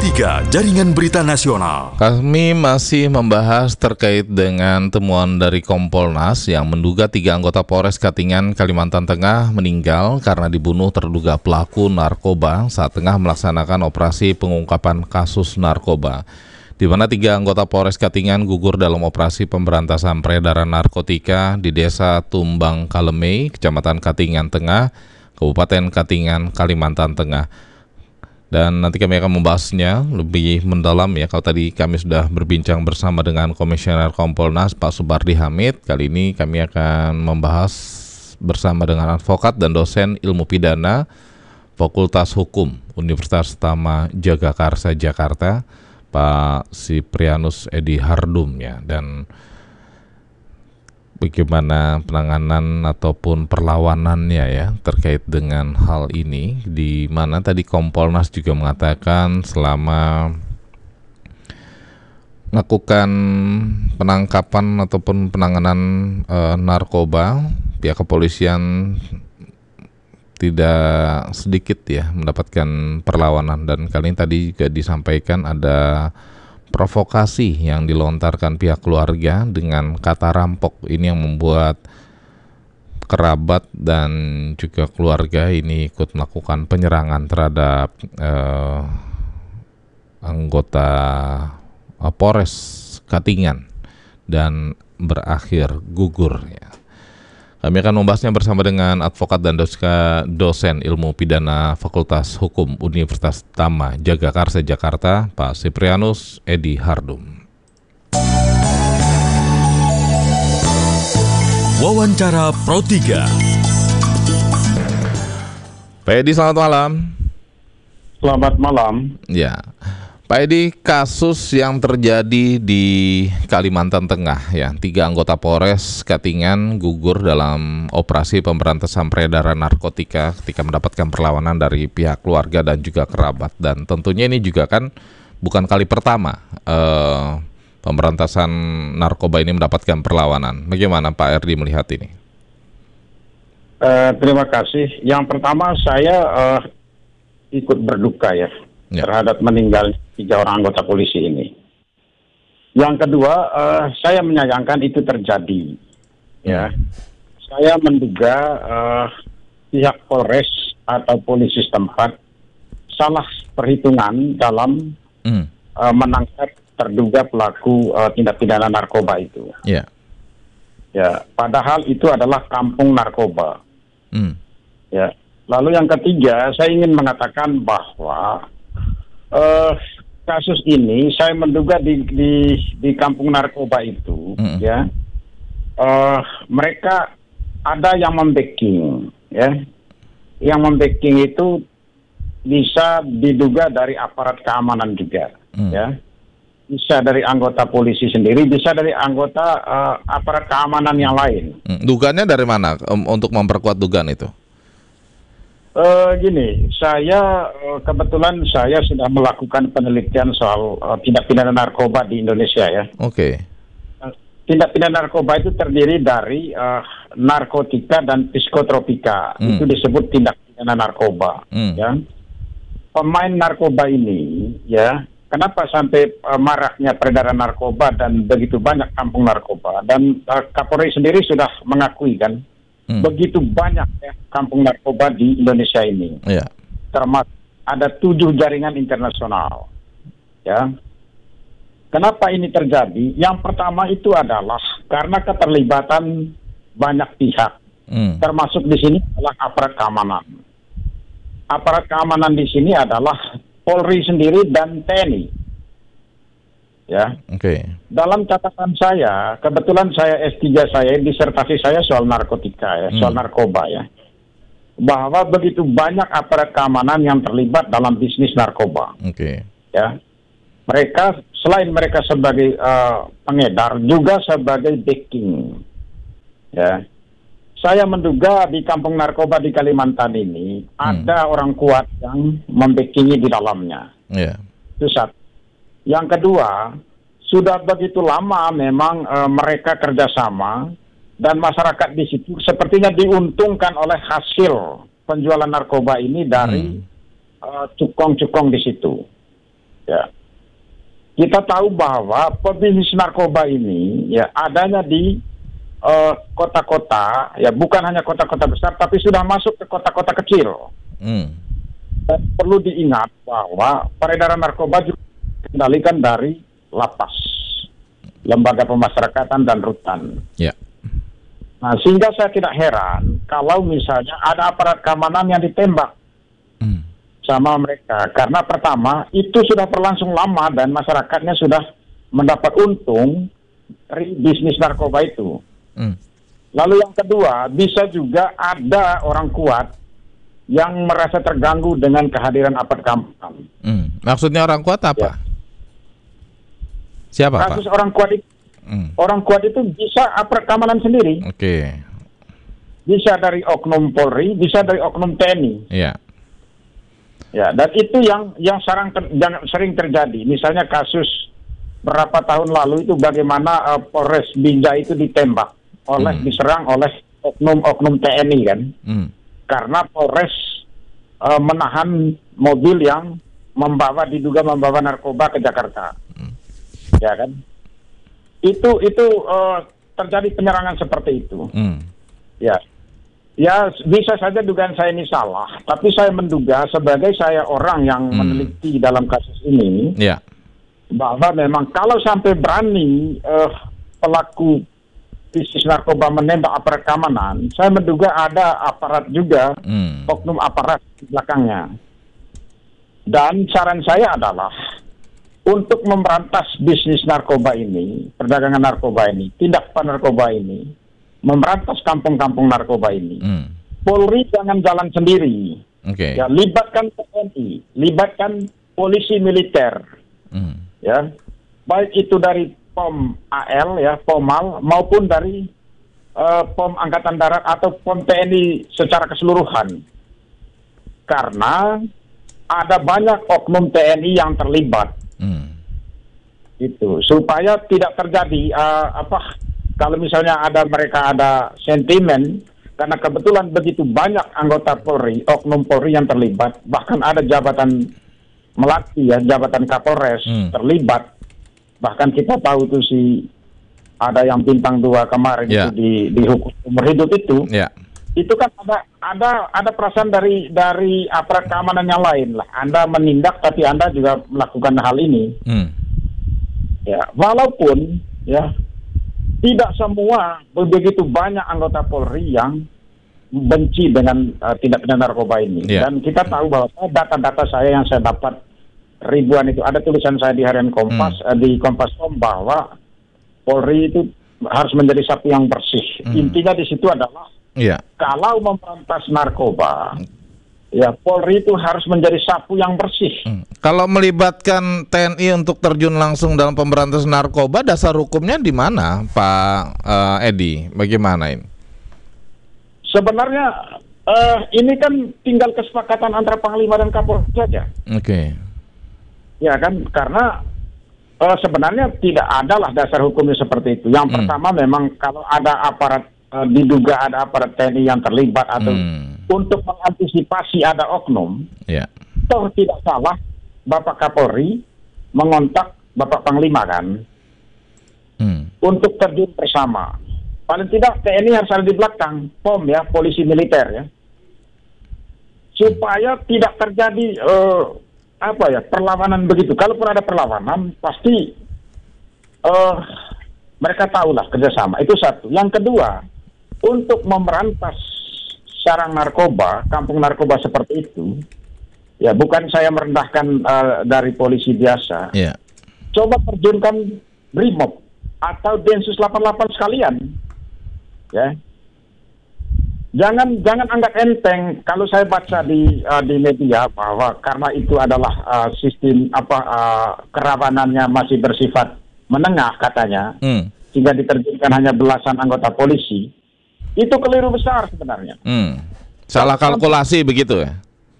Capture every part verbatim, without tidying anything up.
tiga Jaringan Berita Nasional. Kami masih membahas terkait dengan temuan dari Kompolnas yang menduga tiga anggota Polres Katingan, Kalimantan Tengah meninggal karena dibunuh terduga pelaku narkoba saat tengah melaksanakan operasi pengungkapan kasus narkoba, di mana tiga anggota Polres Katingan gugur dalam operasi pemberantasan peredaran narkotika di Desa Tumbang Kalemei, Kecamatan Katingan Tengah, Kabupaten Katingan, Kalimantan Tengah. Dan nanti kami akan membahasnya lebih mendalam ya. Kalau tadi kami sudah berbincang bersama dengan Komisioner Kompolnas Pak Supardi Hamid, kali ini kami akan membahas bersama dengan advokat dan dosen ilmu pidana Fakultas Hukum Universitas Tama Jagakarsa Jakarta, Pak Siprianus Edi Hardum ya. Dan bagaimana penanganan ataupun perlawanannya ya terkait dengan hal ini, di mana tadi Kompolnas juga mengatakan selama melakukan penangkapan ataupun penanganan e, narkoba, pihak kepolisian tidak sedikit ya mendapatkan perlawanan. Dan kali ini tadi juga disampaikan ada provokasi yang dilontarkan pihak keluarga dengan kata rampok. Ini yang membuat kerabat dan juga keluarga ini ikut melakukan penyerangan terhadap eh, anggota eh, Polres Katingan dan berakhir gugur ya. Kami akan membahasnya bersama dengan advokat dan doska, dosen ilmu pidana Fakultas Hukum Universitas Tama Jagakarsa Jakarta, Pak Siprianus Edi Hardum. Wawancara Pro tiga. Pak Edi, selamat malam. Selamat malam. Ya, Pak Edi, kasus yang terjadi di Kalimantan Tengah ya, tiga anggota Polres Katingan gugur dalam operasi pemberantasan peredaran narkotika ketika mendapatkan perlawanan dari pihak keluarga dan juga kerabat. Dan tentunya ini juga kan bukan kali pertama eh, pemberantasan narkoba ini mendapatkan perlawanan. Bagaimana Pak Erdi melihat ini? Uh, terima kasih. Yang pertama saya uh, ikut berduka ya. Ya. Terhadap meninggal tiga orang anggota polisi ini. Yang kedua, uh, saya menyayangkan itu terjadi. Ya, saya menduga uh, pihak Polres atau polisi setempat salah perhitungan dalam mm. uh, menangkap terduga pelaku uh, tindak pidana narkoba itu. Ya, ya. Padahal itu adalah kampung narkoba. Mm. Ya. Lalu yang ketiga, saya ingin mengatakan bahwa Uh, kasus ini saya menduga di di, di kampung narkoba itu mm. ya uh, mereka ada yang membacking ya, yang membacking itu bisa diduga dari aparat keamanan juga mm. ya, bisa dari anggota polisi sendiri, bisa dari anggota uh, aparat keamanan yang lain. mm. Dugaannya dari mana um, untuk memperkuat dugaan itu? Uh, gini, saya uh, kebetulan saya sudah melakukan penelitian soal uh, tindak pidana narkoba di Indonesia ya. Oke. Okay. Uh, tindak pidana narkoba itu terdiri dari uh, narkotika dan psikotropika. Hmm. Itu disebut tindak pidana narkoba. Hmm. Ya. Pemain narkoba ini, ya, kenapa sampai uh, maraknya peredaran narkoba dan begitu banyak kampung narkoba? Dan uh, Kapolri sendiri sudah mengakui kan. Hmm. Begitu banyak ya kampung narkoba di Indonesia ini, yeah. termasuk ada tujuh jaringan internasional. Ya, kenapa ini terjadi? Yang pertama itu adalah karena keterlibatan banyak pihak, hmm. termasuk di sini adalah aparat keamanan. Aparat keamanan di sini adalah Polri sendiri dan T N I. Ya. Oke. Okay. Dalam catatan saya, kebetulan saya S tiga saya, disertasi saya soal narkotika ya, hmm. soal narkoba ya. Bahwa begitu banyak aparat keamanan yang terlibat dalam bisnis narkoba. Oke. Okay. Ya. Mereka selain mereka sebagai uh, pengedar juga sebagai backing. Ya. Saya menduga di kampung narkoba di Kalimantan ini hmm. ada orang kuat yang membackingi di dalamnya. Iya. Yeah. Itu satu. Yang kedua, sudah begitu lama memang e, mereka kerjasama dan masyarakat di situ sepertinya diuntungkan oleh hasil penjualan narkoba ini dari hmm. e, cukong-cukong di situ. Ya. Kita tahu bahwa pebisnis narkoba ini ya adanya di uh, kota-kota, ya bukan hanya kota-kota besar, tapi sudah masuk ke kota-kota kecil. Hmm. Dan perlu diingat bahwa peredaran narkoba juga dikendalikan dari lapas, lembaga pemasyarakatan dan rutan. Ya. Nah, sehingga saya tidak heran kalau misalnya ada aparat keamanan yang ditembak hmm. sama mereka. Karena pertama, itu sudah berlangsung lama dan masyarakatnya sudah mendapat untung dari bisnis narkoba itu. Hmm. Lalu yang kedua, bisa juga ada orang kuat yang merasa terganggu dengan kehadiran aparat keamanan. Hmm. Maksudnya orang kuat apa? Ya. Siapa, Kasus Pak? orang kuat itu. Hmm. Orang kuat itu bisa aparat keamanan sendiri. Oke. Okay. Bisa dari oknum Polri, bisa dari oknum T N I. Iya. Ya, dan itu yang yang sering ter, yang sering terjadi. Misalnya kasus berapa tahun lalu itu bagaimana uh, Polres Binjai itu ditembak oleh hmm. diserang oleh oknum-oknum T N I kan. Hmm. Karena Polres uh, menahan mobil yang membawa diduga membawa narkoba ke Jakarta. Hmm. Ya kan? Itu itu uh, terjadi penyerangan seperti itu. Hmm. Ya, ya bisa saja dugaan saya ini salah, tapi saya menduga sebagai saya orang yang hmm. meneliti dalam kasus ini, ya. bahwa memang kalau sampai berani uh, pelaku bisnis narkoba menembak aparat keamanan, saya menduga ada aparat juga, hmm. oknum aparat di belakangnya. Dan saran saya adalah untuk memberantas bisnis narkoba ini, perdagangan narkoba ini, tindak pidana narkoba ini, memberantas kampung-kampung narkoba ini, hmm. Polri jangan jalan sendiri. Okay. Ya, libatkan T N I, libatkan polisi militer, hmm. ya, baik itu dari P O M A L, ya, Pomal, maupun dari uh, P O M Angkatan Darat atau P O M T N I secara keseluruhan, karena ada banyak oknum T N I yang terlibat. Hmm. Itu supaya tidak terjadi uh, apa kalau misalnya ada mereka ada sentimen karena kebetulan begitu banyak anggota Polri, oknum Polri yang terlibat, bahkan ada jabatan melati ya, jabatan Kapolres hmm. terlibat, bahkan kita tahu tuh si ada yang bintang dua kemarin yeah. itu di dihukum umur hidup itu. Yeah. Itu kan ada ada ada perasaan dari dari aparat keamanan yang lain lah. Anda menindak tapi Anda juga melakukan hal ini. Hmm. Ya, walaupun ya tidak semua begitu banyak anggota Polri yang benci dengan uh, tindak pidana narkoba ini. Yeah. Dan kita tahu bahwa data-data saya yang saya dapat ribuan itu, ada tulisan saya di harian Kompas hmm. uh, di Kompas dot com bahwa Polri itu harus menjadi sapu yang bersih. Hmm. Intinya di situ adalah ya. Kalau memberantas narkoba, ya Polri itu harus menjadi sapu yang bersih. Hmm. Kalau melibatkan T N I untuk terjun langsung dalam pemberantasan narkoba, dasar hukumnya di mana, Pak uh, Edi? Bagaimana ini? Sebenarnya uh, ini kan tinggal kesepakatan antara Panglima dan Kapolri saja. Oke. Okay. Ya kan, karena uh, sebenarnya tidak ada lah dasar hukumnya seperti itu. Yang hmm. pertama memang kalau ada aparat Uh, diduga ada aparat T N I yang terlibat atau hmm. untuk mengantisipasi ada oknum, yeah. toh tidak salah Bapak Kapolri mengontak Bapak Panglima kan, hmm. untuk terjun bersama. Paling tidak T N I harus ada di belakang, P O M ya, polisi militer ya, supaya hmm. tidak terjadi uh, apa ya perlawanan begitu. Kalaupun ada perlawanan, pasti uh, mereka tahulah kerjasama. Itu satu. Yang kedua, untuk memberantas sarang narkoba, kampung narkoba seperti itu, ya bukan saya merendahkan uh, dari polisi biasa. Yeah. Coba terjunkan Brimob atau Densus delapan puluh delapan sekalian, ya. Jangan jangan anggap enteng. Kalau saya baca di uh, di media bahwa karena itu adalah uh, sistem apa uh, kerawanannya masih bersifat menengah katanya, hmm. sehingga diterjunkan hanya belasan anggota polisi. Itu keliru besar sebenarnya. Hmm. Salah kalkulasi begitu ya?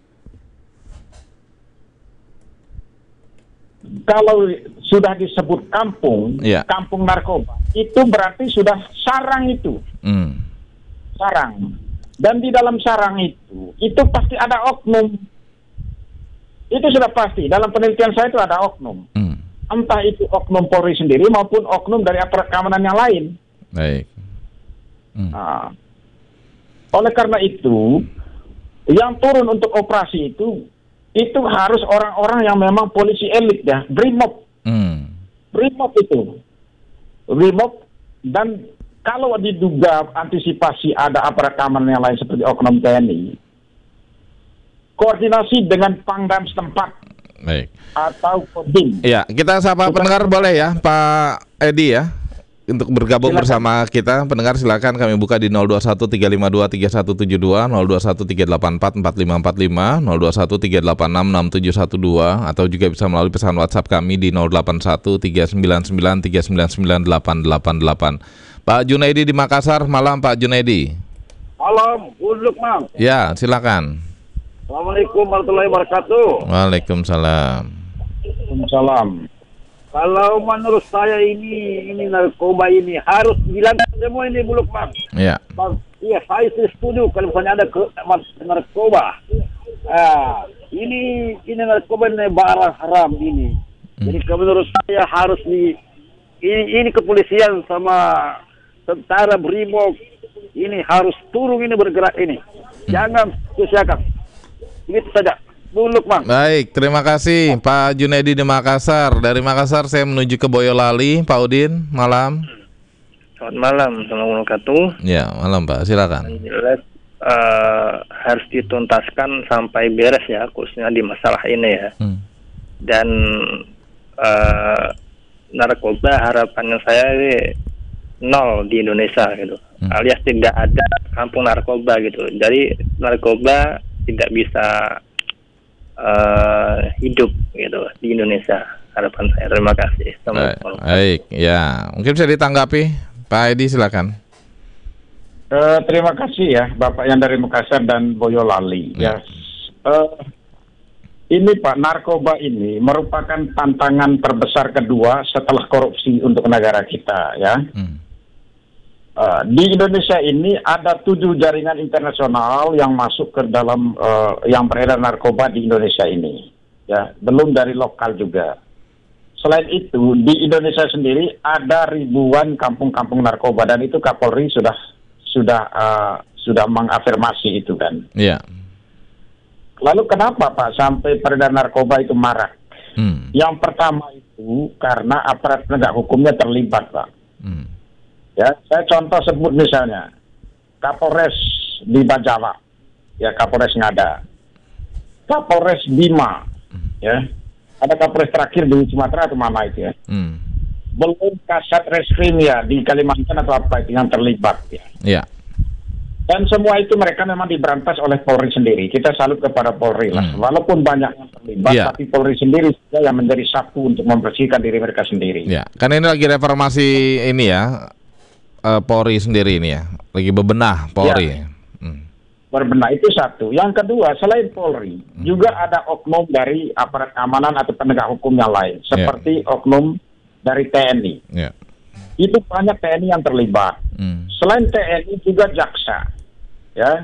Kalau sudah disebut kampung, yeah. kampung narkoba, itu berarti sudah sarang itu. Hmm. Sarang. Dan di dalam sarang itu, itu pasti ada oknum. Itu sudah pasti. Dalam penelitian saya itu ada oknum. Hmm. Entah itu oknum Polri sendiri maupun oknum dari aparat keamanan yang lain. Baik. Hmm. Nah, oleh karena itu, yang turun untuk operasi itu, itu harus orang-orang yang memang polisi elit ya, Brimob. Hmm. Brimob itu. Brimob, dan kalau diduga antisipasi ada aparat keamanan yang lain seperti oknum T N I, koordinasi dengan Pangdam setempat. Baik. Atau Kodim. Ya, kita sapa pendengar boleh ya, Pak Edi ya, untuk bergabung silakan bersama kita. Pendengar silakan, kami buka di nol dua satu tiga lima dua tiga satu tujuh dua, nol dua satu tiga delapan empat empat lima empat lima, nol dua satu tiga delapan enam enam tujuh satu dua, atau juga bisa melalui pesan WhatsApp kami di nol delapan satu tiga sembilan sembilan tiga sembilan sembilan delapan delapan delapan. Pak Junaidi di Makassar, malam Pak Junaidi. Malam, Unduk Mang. Ya, silakan. Assalamualaikum warahmatullahi wabarakatuh. Waalaikumsalam. Waalaikumsalam. Kalau menurut saya ini ini narkoba ini harus dihilangkan semua ini Buluk Mang. Iya. Bang, iya saya setuju kalau misalnya ada ke, narkoba. Ah, ini ini narkoba ini barang haram ini. Hmm. Jadi kalau menurut saya harus di ini, ini kepolisian sama tentara Brimob ini harus turun ini bergerak ini. Hmm. Jangan sia-siakan. Itu saja. Buluk, Bang. Baik, terima kasih Pak Junaidi di Makassar. Dari Makassar saya menuju ke Boyolali. Pak Udin, malam. Selamat malam, assalamualaikum warahmatullahi wabarakatuh. Ya, malam Pak, silakan. Jelas uh, harus dituntaskan sampai beres ya, khususnya di masalah ini ya. Hmm. Dan uh, narkoba harapannya saya ini nol di Indonesia gitu, hmm. alias tidak ada kampung narkoba gitu. Jadi narkoba tidak bisa uh, hidup gitu di Indonesia, harapan saya. Terima kasih. Baik, baik, ya mungkin bisa ditanggapi Pak Edi, silakan. Uh, terima kasih ya Bapak yang dari Makassar dan Boyolali. Ya, uh, ini Pak, narkoba ini merupakan tantangan terbesar kedua setelah korupsi untuk negara kita ya. Hmm. Uh, di Indonesia ini ada tujuh jaringan internasional yang masuk ke dalam uh, yang beredar narkoba di Indonesia ini, ya, belum dari lokal juga. Selain itu, di Indonesia sendiri ada ribuan kampung-kampung narkoba dan itu Kapolri sudah sudah uh, sudah mengafirmasi itu kan. Iya. Yeah. Lalu kenapa Pak sampai peredaran narkoba itu marak? Hmm. Yang pertama itu karena aparat penegak hukumnya terlibat Pak. Hmm. Ya, saya contoh sebut misalnya Kapolres di Bajawa, ya Kapolres Ngada, Kapolres Bima, ya ada Kapolres terakhir di Sumatera atau mana itu ya, hmm. belum Kasat Reskrim ya di Kalimantan atau apa itu yang terlibat ya. Yeah. Dan semua itu mereka memang diberantas oleh Polri sendiri. Kita salut kepada Polri lah, hmm. walaupun banyak yang terlibat, yeah. tapi Polri sendiri yang menjadi sapu untuk membersihkan diri mereka sendiri. Ya, yeah. Kan ini lagi reformasi ini ya. Uh, Polri sendiri ini ya, lagi bebenah Polri. Ya, hmm. Berbenah itu satu. Yang kedua, selain Polri, hmm. juga ada oknum dari aparat keamanan atau penegak hukum yang lain, seperti yeah. oknum dari T N I. Yeah. Itu banyak T N I yang terlibat. Hmm. Selain T N I juga jaksa, ya.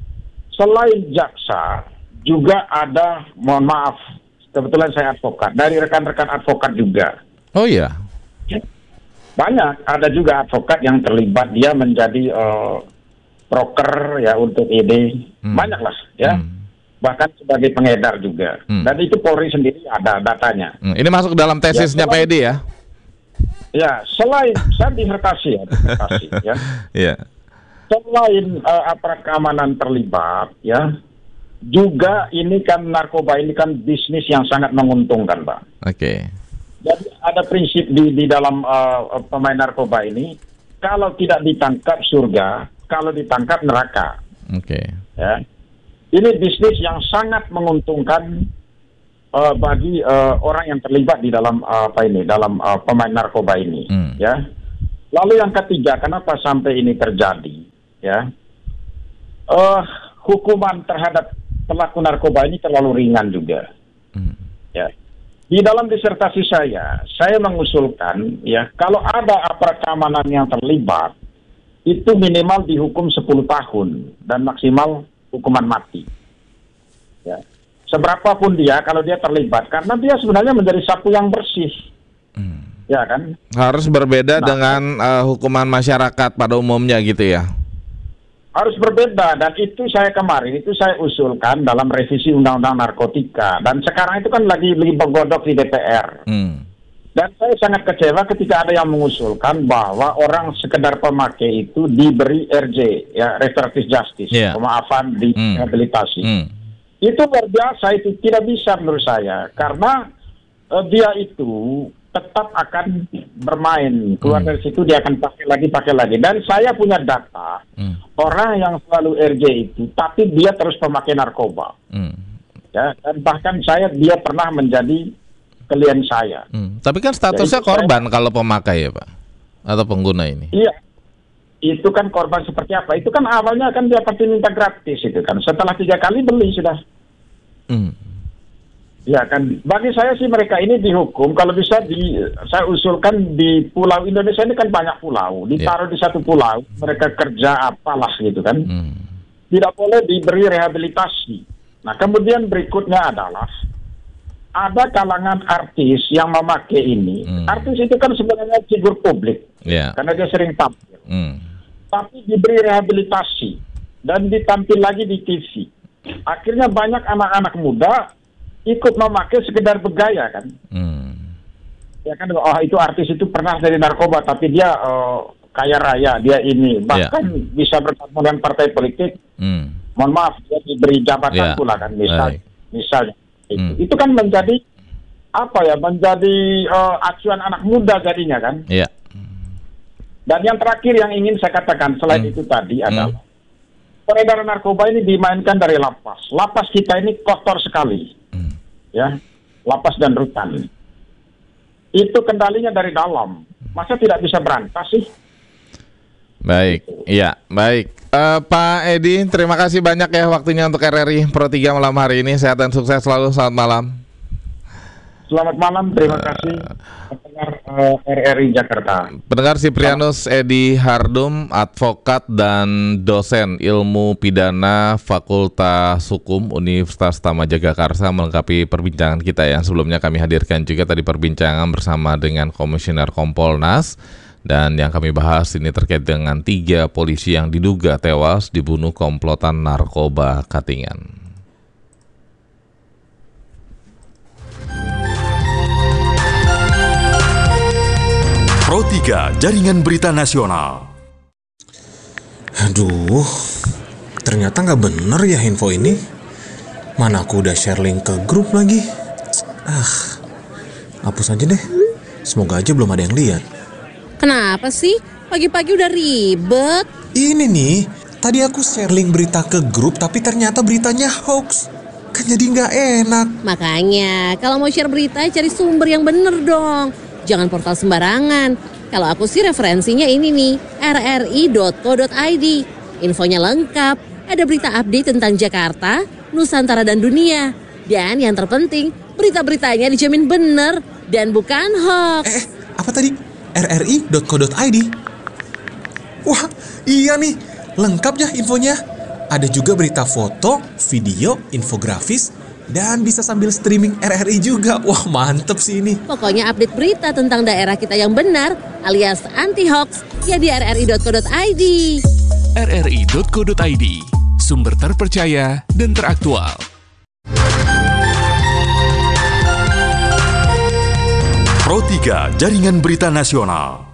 Selain jaksa juga ada, mohon maaf, kebetulan saya advokat, dari rekan-rekan advokat juga. Oh iya. Ya. Banyak, ada juga advokat yang terlibat, dia menjadi uh, broker ya untuk ide, hmm. banyak lah ya, hmm. bahkan sebagai pengedar juga. Hmm. Dan itu Polri sendiri ada datanya. Hmm. Ini masuk dalam tesisnya ya, P E D ya? Ya, selain saya disertasi ya, disertasi ya. Yeah. Selain uh, aparat keamanan terlibat ya, juga ini kan narkoba ini kan bisnis yang sangat menguntungkan, Pak. Oke. Okay. Jadi ada prinsip di di dalam uh, pemain narkoba ini, kalau tidak ditangkap surga, kalau ditangkap neraka. Oke. Okay. Ya, ini bisnis yang sangat menguntungkan uh, bagi uh, orang yang terlibat di dalam uh, apa ini, dalam uh, pemain narkoba ini. Hmm. Ya. Lalu yang ketiga, kenapa sampai ini terjadi? Ya, uh, hukuman terhadap pelaku narkoba ini terlalu ringan juga. Hmm. Ya. Di dalam disertasi saya, saya mengusulkan ya kalau ada aparat keamanan yang terlibat, itu minimal dihukum sepuluh tahun dan maksimal hukuman mati. Ya. seberapapun dia kalau dia terlibat, karena dia sebenarnya menjadi sapu yang bersih. Hmm. Ya kan? Harus berbeda nah, dengan uh, hukuman masyarakat pada umumnya gitu ya. Harus berbeda, dan itu saya kemarin itu saya usulkan dalam revisi Undang-Undang Narkotika, dan sekarang itu kan lagi lagi bergodok di D P R. Hmm. Dan saya sangat kecewa ketika ada yang mengusulkan bahwa orang sekedar pemakai itu diberi R J, ya, restoratif justice, yeah. pemaafan di hmm. rehabilitasi. Hmm. Itu luar biasa, itu tidak bisa menurut saya, karena uh, dia itu tetap akan bermain, keluar hmm. dari situ dia akan pakai lagi, pakai lagi. Dan saya punya data, hmm. orang yang selalu R J itu, tapi dia terus pemakai narkoba. Hmm. Ya, dan bahkan saya, dia pernah menjadi klien saya. Hmm. Tapi kan statusnya ya, korban saya, kalau pemakai ya Pak? Atau pengguna ini? Iya, itu kan korban seperti apa? Itu kan awalnya kan dia pasti minta gratis itu kan. Setelah tiga kali beli sudah. Hmm. Ya kan, bagi saya sih mereka ini dihukum kalau bisa di, saya usulkan di pulau Indonesia ini kan banyak pulau, ditaruh yeah. di satu pulau, mereka kerja apalah gitu kan, hmm. tidak boleh diberi rehabilitasi. Nah kemudian berikutnya adalah ada kalangan artis yang memakai ini, hmm. artis itu kan sebenarnya figur publik, yeah. karena dia sering tampil, hmm. tapi diberi rehabilitasi dan ditampil lagi di T V, akhirnya banyak anak-anak muda ikut memakai sekedar bergaya kan, hmm. ya kan, oh itu artis itu pernah dari narkoba tapi dia uh, kaya raya, dia ini bahkan yeah. bisa bertemu dengan partai politik, hmm. mohon maaf dia diberi jabatan yeah. pula kan, misal, misalnya hmm. itu, itu kan menjadi apa ya, menjadi uh, acuan anak muda jadinya kan, yeah. dan yang terakhir yang ingin saya katakan selain hmm. itu tadi adalah hmm. peredaran narkoba ini dimainkan dari lapas, lapas kita ini kotor sekali. Ya, lapas dan rutan itu kendalinya dari dalam, masa tidak bisa berantas sih? Baik, iya, baik. Uh, Pak Edi, terima kasih banyak ya waktunya untuk R R I Pro tiga malam hari ini. Sehat dan sukses selalu. Selamat malam. Selamat malam, terima kasih. Pendengar uh, R R I Jakarta. Pendengar Siprianus Edi Hardum, advokat dan dosen ilmu pidana Fakultas Hukum Universitas Tamadjagakarsa melengkapi perbincangan kita ya. Sebelumnya kami hadirkan juga tadi perbincangan bersama dengan Komisioner Kompolnas. Dan yang kami bahas ini terkait dengan tiga polisi yang diduga tewas dibunuh komplotan narkoba Katingan. Pro tiga Jaringan Berita Nasional. Aduh, ternyata nggak bener ya info ini. Mana aku udah share link ke grup lagi. Ah, hapus aja deh. Semoga aja belum ada yang lihat. Kenapa sih? Pagi-pagi udah ribet. Ini nih, tadi aku share link berita ke grup tapi ternyata beritanya hoax. Kan jadi nggak enak. Makanya, kalau mau share berita cari sumber yang bener dong. Jangan portal sembarangan. Kalau aku sih referensinya ini nih, r r i dot co dot i d. Infonya lengkap, ada berita update tentang Jakarta, Nusantara dan dunia. Dan yang terpenting, berita-beritanya dijamin bener dan bukan hoax. Eh, apa tadi? r r i dot co dot i d. Wah, iya nih, lengkap ya infonya. Ada juga berita foto, video, infografis, dan bisa sambil streaming R R I juga. Wah, mantep sih ini. Pokoknya update berita tentang daerah kita yang benar alias anti-hoax ya di r r i dot co dot i d. r r i dot co dot i d, sumber terpercaya dan teraktual. Pro tiga Jaringan Berita Nasional.